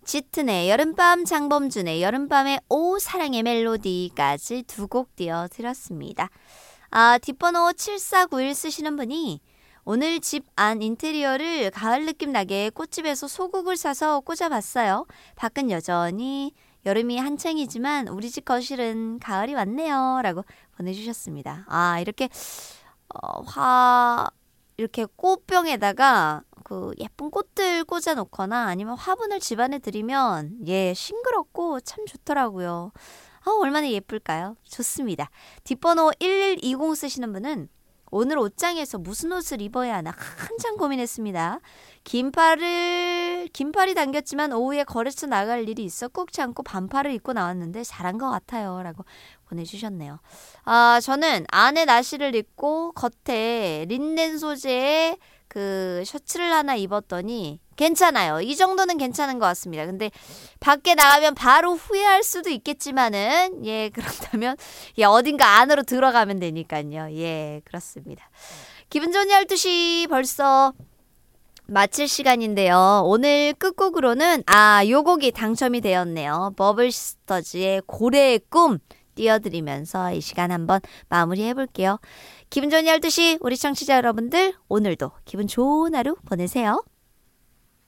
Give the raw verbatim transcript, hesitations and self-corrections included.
짙은의 여름밤, 장범준의 여름밤의 오 사랑의 멜로디까지 두 곡 띄워드렸습니다. 아, 뒷번호 칠사구일 쓰시는 분이 오늘 집 안 인테리어를 가을 느낌 나게 꽃집에서 소국을 사서 꽂아봤어요. 밖은 여전히 여름이 한창이지만 우리 집 거실은 가을이 왔네요. 라고 보내주셨습니다. 아, 이렇게 어, 화 이렇게 꽃병에다가 그 예쁜 꽃들 꽂아 놓거나 아니면 화분을 집안에 들이면 예 싱그럽고 참 좋더라고요. 아, 얼마나 예쁠까요? 좋습니다. 뒷번호 일일이공 쓰시는 분은 오늘 옷장에서 무슨 옷을 입어야 하나 한참 고민했습니다. 긴팔을 긴팔이 당겼지만 오후에 거래처 나갈 일이 있어 꾹 참고 반팔을 입고 나왔는데 잘한 것 같아요. 라고 보내주셨네요. 아, 저는 안에 나시를 입고 겉에 린넨 소재의 그 셔츠를 하나 입었더니 괜찮아요. 이 정도는 괜찮은 것 같습니다. 근데 밖에 나가면 바로 후회할 수도 있겠지만은 예 그렇다면 예 어딘가 안으로 들어가면 되니까요. 예 그렇습니다. 기분 좋은 열두 시 벌써 마칠 시간인데요. 오늘 끝곡으로는 아, 요 곡이 당첨이 되었네요. 버블시스터즈의 고래의 꿈 띄워드리면서 이 시간 한번 마무리해볼게요. 기분 좋은 열두 시 우리 청취자 여러분들 오늘도 기분 좋은 하루 보내세요.